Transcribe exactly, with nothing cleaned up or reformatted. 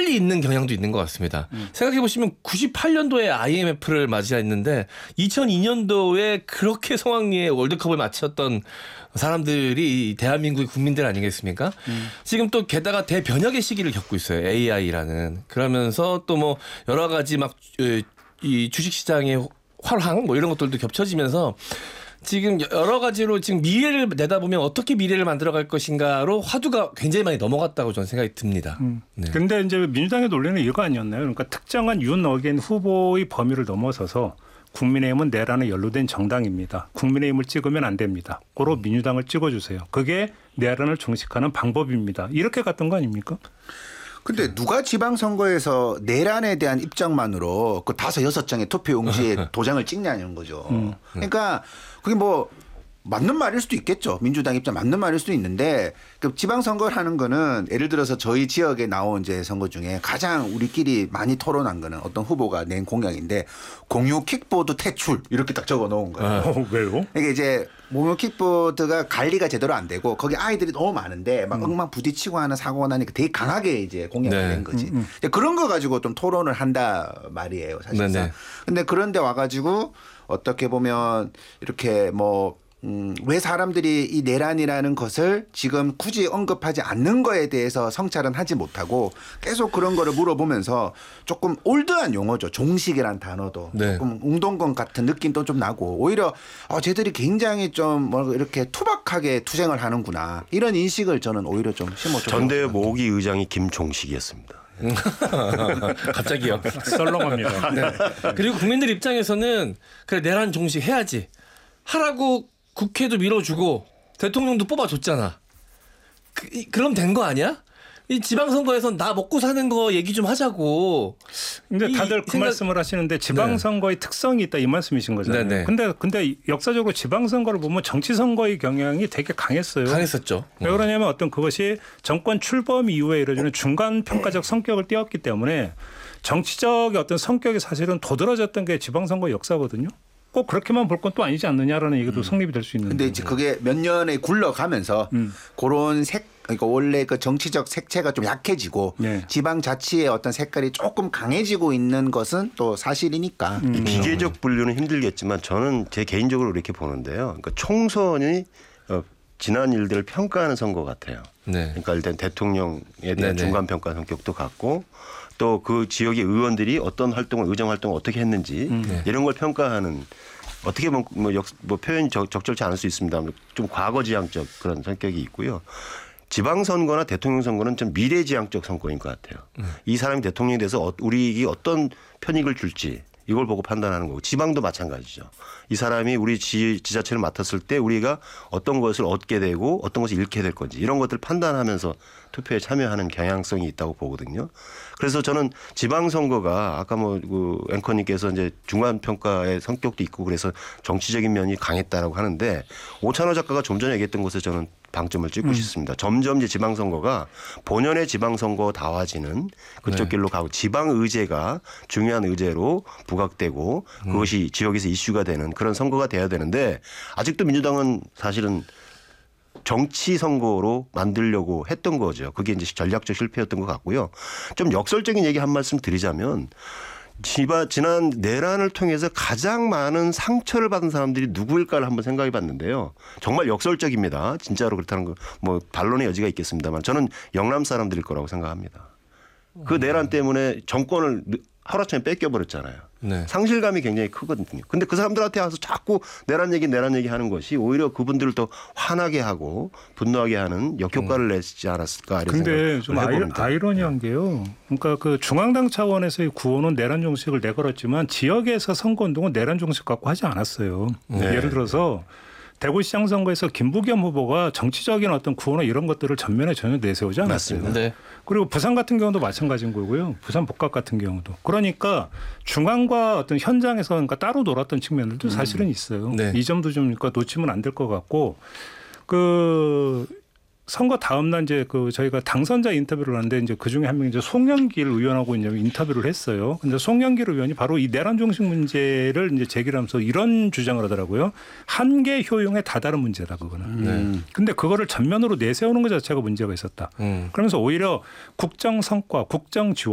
일리 있는 경향도 있는 것 같습니다. 음. 생각해 보시면 구십팔 년도에 아이엠에프를 맞이했는데 이천이 년도에 그렇게 성황리에 월드컵을 마쳤던 사람들이 대한민국의 국민들 아니겠습니까? 음. 지금 또 게다가 대변혁의 시기를 겪고 있어요. 에이아이라는. 그러면서 또 뭐 여러 가지 막 이 주식시장의 활황 뭐 이런 것들도 겹쳐지면서 지금 여러 가지로 지금 미래를 내다보면 어떻게 미래를 만들어갈 것인가로 화두가 굉장히 많이 넘어갔다고 저는 생각이 듭니다. 음. 네. 근데 이제 민주당의 논리는 이거 아니었나요? 그러니까 특정한 윤 어게인 후보의 범위를 넘어서서 국민의힘은 내란에 연루된 정당입니다. 국민의힘을 찍으면 안 됩니다. 고로 민주당을 찍어주세요. 그게 내란을 종식하는 방법입니다. 이렇게 갔던 거 아닙니까? 근데 누가 지방선거에서 내란에 대한 입장만으로 그 다섯 여섯 장의 투표용지에 도장을 찍냐는 거죠. 음. 그러니까 그게 뭐 맞는 말일 수도 있겠죠. 민주당 입장 맞는 말일 수도 있는데 그 지방선거를 하는 거는 예를 들어서 저희 지역에 나온 이제 선거 중에 가장 우리끼리 많이 토론한 거는 어떤 후보가 낸 공약인데 공유 킥보드 퇴출 이렇게 딱 적어 놓은 거예요. 어, 왜요? 이게 이제 공유 킥보드가 관리가 제대로 안 되고 거기 아이들이 너무 많은데 막 음. 엉망 부딪히고 하는 사고가 나니까 되게 강하게 이제 공약이 네. 된 거지. 음, 음. 그런 거 가지고 좀 토론을 한다 말이에요. 사실상. 네네. 근데 그런데 와가지고 어떻게 보면 이렇게 뭐 음, 왜 사람들이 이 내란이라는 것을 지금 굳이 언급하지 않는 거에 대해서 성찰은 하지 못하고 계속 그런 거를 물어보면서 조금 올드한 용어죠. 종식이란 단어도 네. 조금 웅동건 같은 느낌도 좀 나고 오히려 어, 쟤들이 굉장히 좀 뭐 이렇게 투박하게 투쟁을 하는구나 이런 인식을 저는 오히려 좀 심어줘. 전대 모기 의장이 김종식이었습니다. 갑자기요. 썰렁합니다. 네. 그리고 국민들 입장에서는 그래 내란 종식 해야지 하라고 국회도 밀어주고 대통령도 뽑아줬잖아. 그, 그럼 된 거 아니야? 이 지방선거에서 나 먹고 사는 거 얘기 좀 하자고. 근데 다들 그 생각... 말씀을 하시는데 지방선거의 네. 특성이 있다 이 말씀이신 거잖아요. 네네. 근데 근데 역사적으로 지방선거를 보면 정치선거의 경향이 되게 강했어요. 강했었죠. 왜 그러냐면 어떤 그것이 정권 출범 이후에 이루어지는 중간 평가적 성격을 띄었기 때문에 정치적인 어떤 성격이 사실은 도드라졌던 게 지방선거 역사거든요. 꼭 그렇게만 볼 건 또 아니지 않느냐라는 얘기도 음. 성립이 될 수 있는데. 근데 이제 그게 몇 년에 굴러가면서 음. 그런 색, 그러니까 원래 그 정치적 색채가 좀 약해지고 네. 지방자치의 어떤 색깔이 조금 강해지고 있는 것은 또 사실이니까. 음. 기계적 분류는 힘들겠지만 저는 제 개인적으로 이렇게 보는데요. 그러니까 총선이 어, 지난 일들을 평가하는 선거 같아요. 네. 그러니까 일단 대통령에 대한 네네. 중간평가 성격도 같고 또 그 지역의 의원들이 어떤 활동을 의정 활동을 어떻게 했는지 음. 네. 이런 걸 평가하는 어떻게 보면 뭐, 역, 뭐 표현이 적, 적절치 않을 수 있습니다. 좀 과거지향적 그런 성격이 있고요. 지방선거나 대통령 선거는 좀 미래지향적 선거인 것 같아요. 음. 이 사람이 대통령이 돼서 우리에게 어떤 편익을 줄지 이걸 보고 판단하는 거고 지방도 마찬가지죠. 이 사람이 우리 지, 지자체를 맡았을 때 우리가 어떤 것을 얻게 되고 어떤 것을 잃게 될 건지 이런 것들을 판단하면서 투표에 참여하는 경향성이 있다고 보거든요. 그래서 저는 지방선거가 아까 뭐 그 앵커님께서 이제 중간평가의 성격도 있고 그래서 정치적인 면이 강했다라고 하는데 오찬호 작가가 좀 전에 얘기했던 것에 저는 방점을 찍고 음. 싶습니다. 점점 이제 지방선거가 본연의 지방선거다워지는 그쪽 네. 길로 가고 지방의제가 중요한 의제로 부각되고 음. 그것이 지역에서 이슈가 되는 그런 선거가 돼야 되는데 아직도 민주당은 사실은 정치 선거로 만들려고 했던 거죠. 그게 이제 전략적 실패였던 것 같고요. 좀 역설적인 얘기 한 말씀 드리자면 지난 내란을 통해서 가장 많은 상처를 받은 사람들이 누구일까를 한번 생각해 봤는데요. 정말 역설적입니다. 진짜로 그렇다는 거 뭐 반론의 여지가 있겠습니다만 저는 영남 사람들일 거라고 생각합니다. 그 내란 때문에 정권을 하루아침에 뺏겨버렸잖아요. 네. 상실감이 굉장히 크거든요. 근데 그 사람들한테 와서 자꾸 내란 얘기 내란 얘기 하는 것이 오히려 그분들을 더 화나게 하고 분노하게 하는 역효과를 음. 내지 않았을까 이런 근데 좀 아이, 아이러니한 게요. 그러니까 그 중앙당 차원에서의 구호는 내란 종식을 내걸었지만 지역에서 선거운동은 내란 종식 갖고 하지 않았어요. 네. 예를 들어서 대구시장 선거에서 김부겸 후보가 정치적인 어떤 구호나 이런 것들을 전면에 전혀 내세우지 않았어요. 맞습니다. 네. 그리고 부산 같은 경우도 마찬가지인 거고요. 부산 복합 같은 경우도. 그러니까 중앙과 어떤 현장에서 그러니까 따로 놀았던 측면들도 사실은 있어요. 네. 이 점도 좀 그러니까 놓치면 안 될 것 같고 그 선거 다음 날 이제 그 저희가 당선자 인터뷰를 하는데 이제 그 중에 한 명이 이제 송영길 의원하고 이제 인터뷰를 했어요. 근데 송영길 의원이 바로 이 내란 종식 문제를 이제 제기를 하면서 이런 주장을 하더라고요. 한계 효용에 다다른 문제다 그거는. 음. 근데 그거를 전면으로 내세우는 것 자체가 문제가 있었다. 음. 그러면서 오히려 국정 성과, 국정 지원